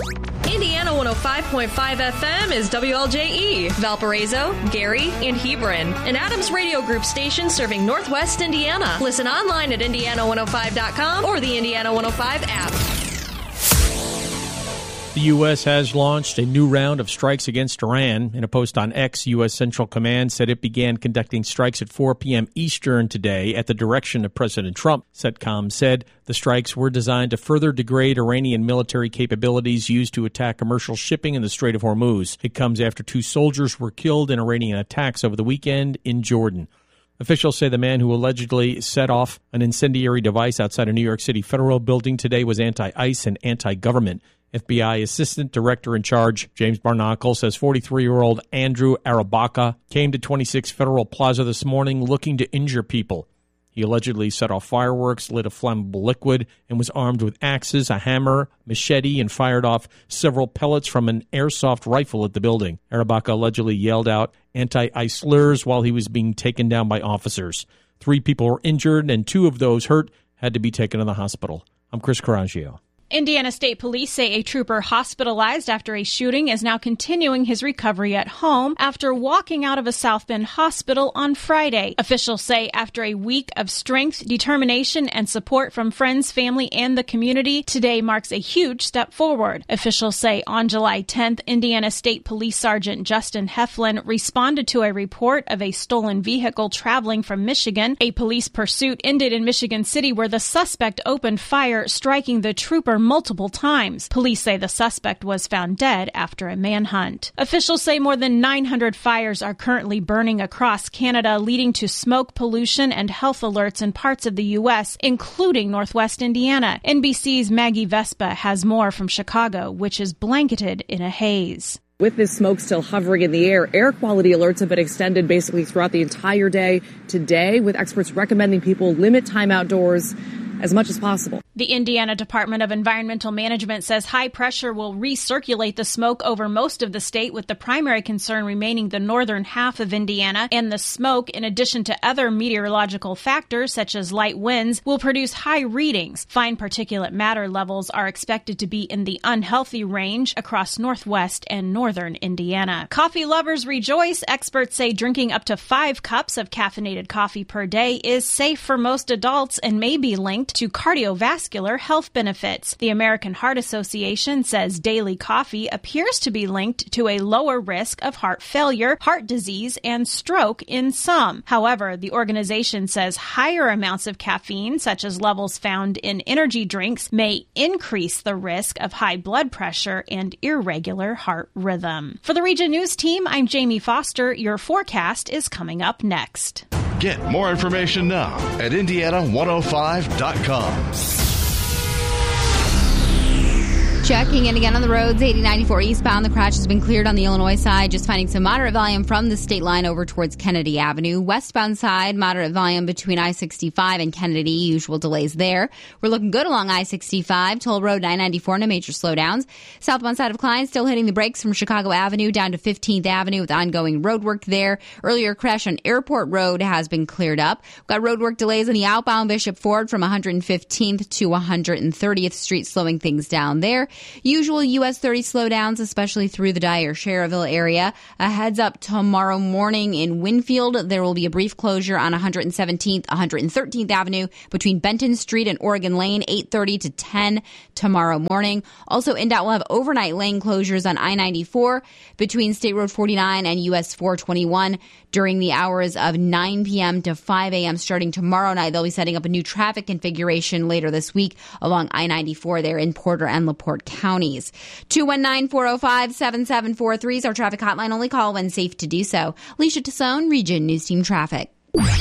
Indiana 105.5 FM is WLJE, Valparaiso, Gary, and Hebron, an Adams Radio Group station serving Northwest Indiana. Listen online at Indiana105.com or the Indiana 105 app. The U.S. has launched a new round of strikes against Iran. In a post on X, U.S. Central Command said it began conducting strikes at 4 p.m. Eastern today at the direction of President Trump. CENTCOM said the strikes were designed to further degrade Iranian military capabilities used to attack commercial shipping in the Strait of Hormuz. It comes after 2 soldiers were killed in Iranian attacks over the weekend in Jordan. Officials say the man who allegedly set off an incendiary device outside a New York City federal building today was anti-ICE and anti-government. FBI Assistant Director in Charge James Barnacle says 43-year-old Andrew Arabaka came to 26 Federal Plaza this morning looking to injure people. He allegedly set off fireworks, lit a flammable liquid, and was armed with axes, a hammer, machete, and fired off several pellets from an airsoft rifle at the building. Arabaka allegedly yelled out anti-ICE slurs while he was being taken down by officers. 3 people were injured, and 2 of those hurt had to be taken to the hospital. I'm Chris Coraggio. Indiana State Police say a trooper hospitalized after a shooting is now continuing his recovery at home after walking out of a South Bend hospital on Friday. Officials say after a week of strength, determination, and support from friends, family, and the community, today marks a huge step forward. Officials say on July 10th, Indiana State Police Sergeant Justin Heflin responded to a report of a stolen vehicle traveling from Michigan. A police pursuit ended in Michigan City where the suspect opened fire, striking the trooper multiple times. Police say the suspect was found dead after a manhunt. Officials say more than 900 fires are currently burning across Canada, leading to smoke pollution and health alerts in parts of the U.S., including Northwest Indiana. NBC's Maggie Vespa has more from Chicago, which is blanketed in a haze. With this smoke still hovering in the air quality alerts have been extended basically throughout the entire day today, with experts recommending people limit time outdoors as much as possible. The Indiana Department of Environmental Management says high pressure will recirculate the smoke over most of the state, with the primary concern remaining the northern half of Indiana. And the smoke, in addition to other meteorological factors such as light winds, will produce high readings. Fine particulate matter levels are expected to be in the unhealthy range across northwest and northern Indiana. Coffee lovers rejoice. Experts say drinking up to 5 cups of caffeinated coffee per day is safe for most adults and may be linked to cardiovascular health benefits. The American Heart Association says daily coffee appears to be linked to a lower risk of heart failure, heart disease, and stroke in some. However, the organization says higher amounts of caffeine, such as levels found in energy drinks, may increase the risk of high blood pressure and irregular heart rhythm. For the Region News team, I'm Jamie Foster. Your forecast is coming up next. Get more information now at Indiana105.com. Checking in again on the roads, 8094 eastbound. The crash has been cleared on the Illinois side, just finding some moderate volume from the state line over towards Kennedy Avenue. Westbound side, moderate volume between I-65 and Kennedy. Usual delays there. We're looking good along I-65. Toll Road 994, no major slowdowns. Southbound side of Klein, still hitting the brakes from Chicago Avenue down to 15th Avenue with ongoing road work there. Earlier crash on Airport Road has been cleared up. We've got road work delays on the outbound Bishop Ford from 115th to 130th Street, slowing things down there. Usual US 30 slowdowns, especially through the Dyer-Schererville area. A heads up tomorrow morning in Winfield. There will be a brief closure on 117th, 113th Avenue between Benton Street and Oregon Lane, 8:30 to 10 tomorrow morning. Also, NDOT will have overnight lane closures on I-94 between State Road 49 and US 421 during the hours of 9 p.m. to 5 a.m. starting tomorrow night. They'll be setting up a new traffic configuration later this week along I-94 there in Porter and LaPorte counties. 219-405-7743 is our traffic hotline. Only call when safe to do so. Alicia Tassone, Region News Team Traffic.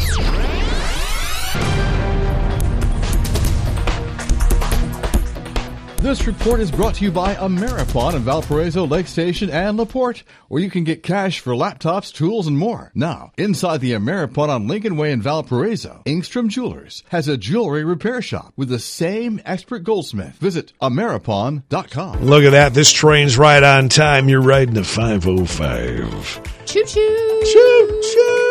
This report is brought to you by Ameripon in Valparaiso, Lake Station, and LaPorte, where you can get cash for laptops, tools, and more. Now, inside the Ameripon on Lincoln Way in Valparaiso, Engstrom Jewelers has a jewelry repair shop with the same expert goldsmith. Visit Ameripon.com. Look at that. This train's right on time. You're riding the 505. Choo-choo. Choo-choo.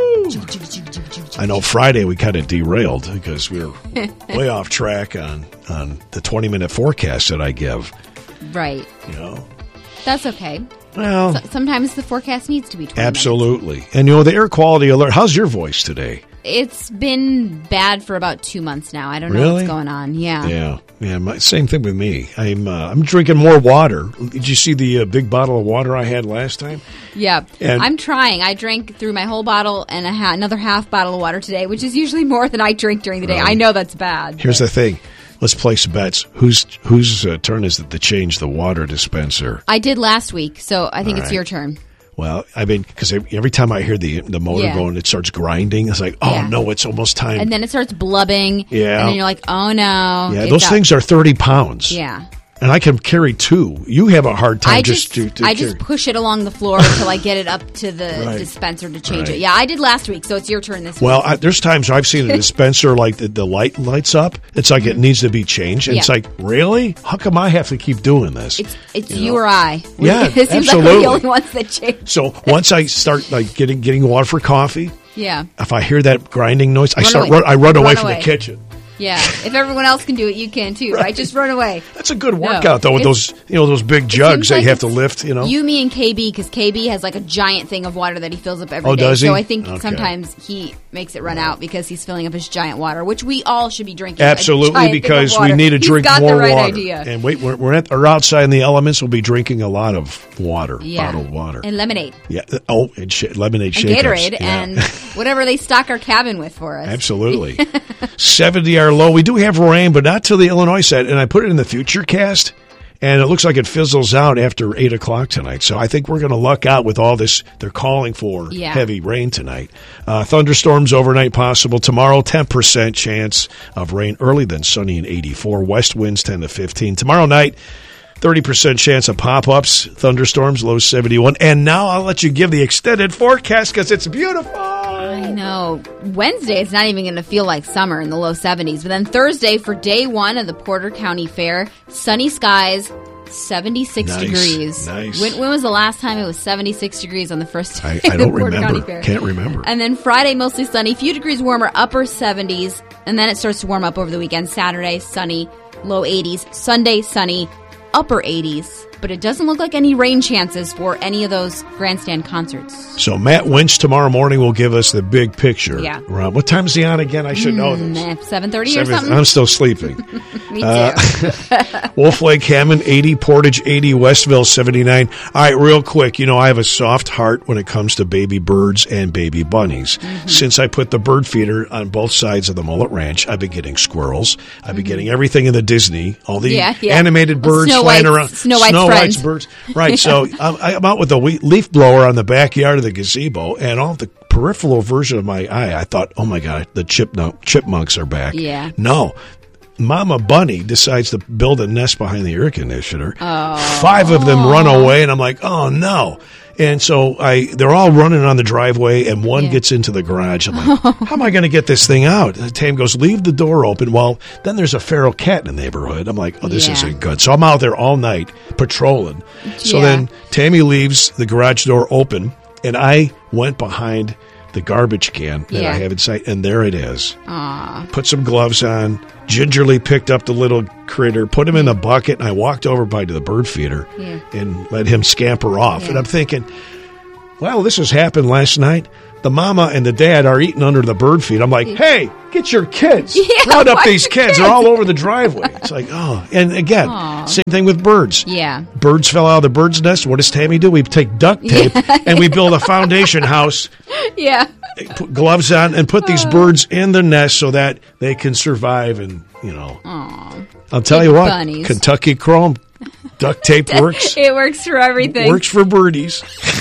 I know Friday we kind of derailed because we were way off track on the 20-minute forecast that I give. Right. You know? That's okay. Well, sometimes the forecast needs to be 20 absolutely. Minutes. And, the air quality alert, how's your voice today? It's been bad for about 2 months now. I don't know what's going on. Yeah. Yeah. Same thing with me. I'm drinking more water. Did you see the big bottle of water I had last time? Yeah. And I'm trying. I drank through my whole bottle and another half bottle of water today, which is usually more than I drink during the day. I know that's bad. Here's the thing. Let's place bets. Whose turn is it to change the water dispenser? I did last week, so I think it's your turn. Well, because every time I hear the motor going, it starts grinding. It's like, no, it's almost time. And then it starts blubbing. Yeah. And then you're like, oh, no. Yeah, those things are 30 pounds. Yeah. And I can carry 2. You have a hard time I just push it along the floor until I get it up to the dispenser to change it. Yeah, I did last week, so it's your turn this week. Well, there's times I've seen a dispenser like the light lights up. It's like it needs to be changed. And it's like, really? How come I have to keep doing this? It's you or I. Yeah, it seems absolutely. like we're the only ones that change. So once I start getting water for coffee, if I hear that grinding noise, I run away from the kitchen. Yeah, if everyone else can do it, you can too, right? Just run away. That's a good workout, though, with those big jugs they have to lift, You, me, and KB, because KB has like a giant thing of water that he fills up every day. Oh, does he? So I think sometimes he makes it run out because he's filling up his giant water, which we all should be drinking. Absolutely, because we need to drink more the right water. Idea. And wait, we're outside in the elements. We'll be drinking a lot of water, bottled water. And lemonade. Yeah. Oh, and lemonade and Gatorade and whatever they stock our cabin with for us. Absolutely. 70 our low. We do have rain, but not till the Illinois side. And I put it in the Futurecast, and it looks like it fizzles out after 8 o'clock tonight. So I think we're going to luck out with all this. They're calling for heavy rain tonight. Thunderstorms overnight possible. Tomorrow, 10% chance of rain. Early, then sunny and 84. West winds 10 to 15. Tomorrow night, 30% chance of pop-ups, thunderstorms, low 71. And now I'll let you give the extended forecast because it's beautiful. I know. Wednesday, it's not even going to feel like summer in the low 70s. But then Thursday, for day one of the Porter County Fair, sunny skies, 76 degrees. Nice. When was the last time it was 76 degrees on the first day I don't of the Porter remember. County Fair? Can't remember. And then Friday, mostly sunny, few degrees warmer, upper 70s. And then it starts to warm up over the weekend. Saturday, sunny, low 80s. Sunday, sunny, upper 80s. But it doesn't look like any rain chances for any of those grandstand concerts. So Matt Winch tomorrow morning will give us the big picture. Yeah. What time is he on again? I should know this. 7:30 or something? I'm still sleeping. Me too. Wolf Lake, Hammond, 80. Portage, 80. Westville, 79. All right, real quick. I have a soft heart when it comes to baby birds and baby bunnies. Mm-hmm. Since I put the bird feeder on both sides of the Mullet Ranch, I've been getting squirrels. I've been getting everything in the Disney, all the animated birds flying around. Snow White's birds. Right, so I'm out with a leaf blower on the backyard of the gazebo, and all the peripheral version of my eye, I thought, oh my God, the chipmunks are back. Yeah. No. Mama Bunny decides to build a nest behind the air conditioner. Oh. 5 of them run away, and I'm like, oh no. And so they're all running on the driveway, and one gets into the garage. I'm like, how am I going to get this thing out? And Tam goes, leave the door open. Well, then there's a feral cat in the neighborhood. I'm like, oh, this isn't good. So I'm out there all night patrolling. So then Tammy leaves the garage door open, and I went behind the garbage can that I have inside, and there it is. Aww. Put some gloves on, gingerly picked up the little critter, put him in a bucket, and I walked over by to the bird feeder and let him scamper off. Yeah. And I'm thinking, well, this has happened last night. The mama and the dad are eating under the bird feed. I'm like, hey, get your kids. Round up these kids. They're all over the driveway. It's like, oh. And again, same thing with birds. Yeah. Birds fell out of the bird's nest. What does Tammy do? We take duct tape and we build a foundation house. Yeah. Put gloves on and put these birds in the nest so that they can survive. And, I'll tell you what, bunnies. Kentucky Chrome duct tape works. It works for everything. Works for birdies.